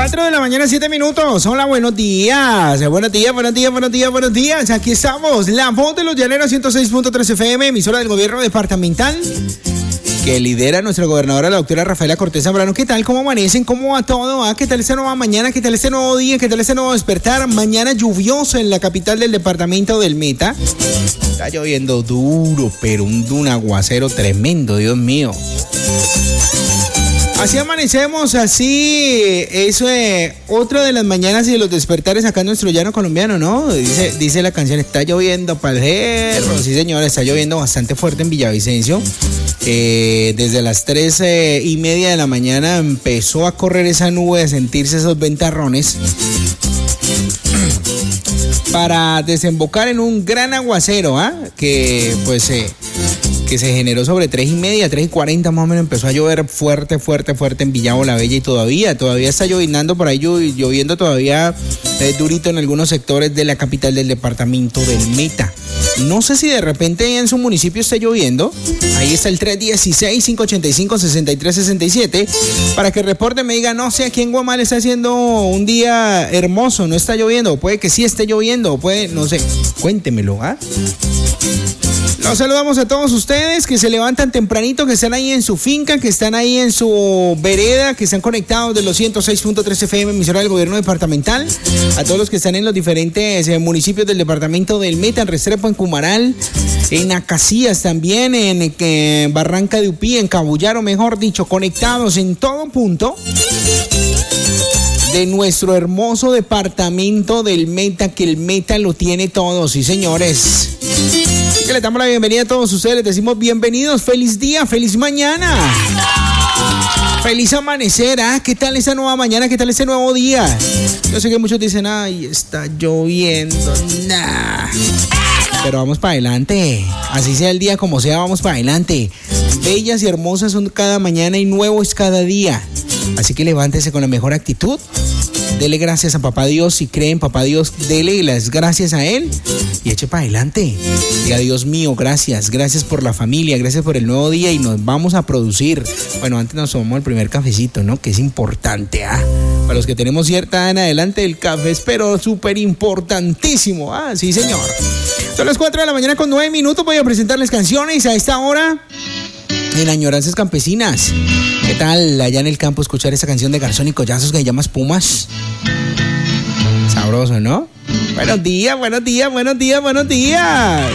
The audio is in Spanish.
4 de la mañana, 7 minutos. Hola, buenos días. Buenos días. Aquí estamos. La voz de los llaneros 106.3 FM, emisora del gobierno departamental, que lidera nuestra gobernadora, la doctora Rafaela Cortés Zambrano. ¿Qué tal? ¿Cómo amanecen? ¿Cómo va todo? ¿Qué tal esta nueva mañana? ¿Qué tal este nuevo día? ¿Qué tal este nuevo despertar? Mañana lluviosa en la capital del departamento del Meta. Está lloviendo duro, pero un aguacero tremendo, Dios mío. Así amanecemos, así, eso es otra de las mañanas y de los despertares acá en nuestro llano colombiano, ¿no? Dice la canción, está lloviendo paljerro. Sí, señora, está lloviendo bastante fuerte en Villavicencio. Desde las 3:30 de la mañana empezó a correr esa nube, a sentirse esos ventarrones, para desembocar en un gran aguacero, que pues que se generó sobre 3:30, 3:40 más o menos. Empezó a llover fuerte en Villavo la Bella, y todavía está llovinando por ahí, lloviendo todavía durito en algunos sectores de la capital del departamento del Meta. No sé si de repente en su municipio está lloviendo. Ahí está el 316-585-6367 para que reporte, me diga, no sé, aquí en Guamal está haciendo un día hermoso, no está lloviendo, o puede que sí esté lloviendo, o puede, no sé, cuéntemelo, Los saludamos a todos ustedes que se levantan tempranito, que están ahí en su finca, que están ahí en su vereda, que están conectados de los 106.3 FM, emisora del gobierno departamental. A todos los que están en los diferentes municipios del departamento del Meta, en Restrepo, en Cumaral, en Acacías también, en Barranca de Upí, en Cabullaro, mejor dicho, conectados en todo punto de nuestro hermoso departamento del Meta, que el Meta lo tiene todo, sí señores. Que le damos la bienvenida a todos ustedes, les decimos bienvenidos, feliz día, feliz mañana, feliz amanecer, ¿qué tal esta nueva mañana? ¿Qué tal este nuevo día? Yo sé que muchos dicen, ay, está lloviendo, pero vamos para adelante, así sea el día como sea, vamos para adelante. Bellas y hermosas son cada mañana y nuevo es cada día, así que levántese con la mejor actitud. Dele gracias a Papá Dios, si cree en Papá Dios, dele las gracias a Él y eche para adelante. Diga, Dios mío, gracias por la familia, gracias por el nuevo día y nos vamos a producir. Bueno, antes nos tomamos el primer cafecito, ¿no? Que es importante, Para los que tenemos cierta edad en adelante, el café es pero súper importantísimo, sí señor. Son las 4 de la mañana con 9 minutos, voy a presentarles canciones a esta hora. En Añoranzas Campesinas. ¿Qué tal allá en el campo escuchar esa canción de Garzón y Collazos que se llama Espumas? Sabroso, ¿no? Buenos días.